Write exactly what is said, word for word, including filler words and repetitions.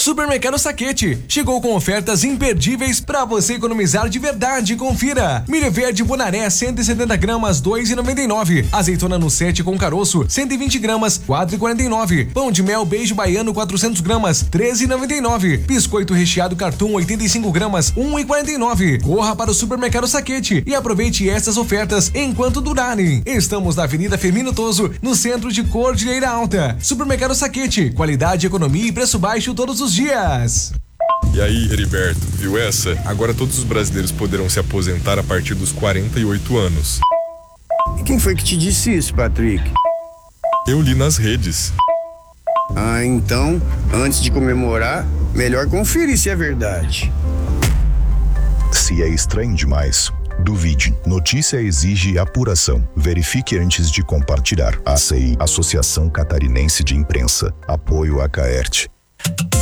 Supermercado Saquete chegou com ofertas imperdíveis para você economizar de verdade. Confira: milho verde Bonaré cento e setenta gramas, dois e noventa e nove. Azeitona no sete com caroço cento e vinte gramas, quatro e quarenta e nove. Pão de mel beijo baiano quatrocentos gramas, treze e noventa e nove. Biscoito recheado Cartoon oitenta e cinco gramas, um e quarenta e nove. Corra para o Supermercado Saquete e aproveite essas ofertas enquanto durarem. Estamos na Avenida Firmino Toso, no centro de Cordilheira Alta. Supermercado Saquete, qualidade, economia e preço baixo todos os dias. E aí, Heriberto, viu essa? Agora todos os brasileiros poderão se aposentar a partir dos quarenta e oito anos. E quem foi que te disse isso, Patrick? Eu li nas redes. Ah, então, antes de comemorar, melhor conferir se é verdade. Se é estranho demais, duvide. Notícia exige apuração. Verifique antes de compartilhar. A C I, Associação Catarinense de Imprensa. Apoio a Caerte.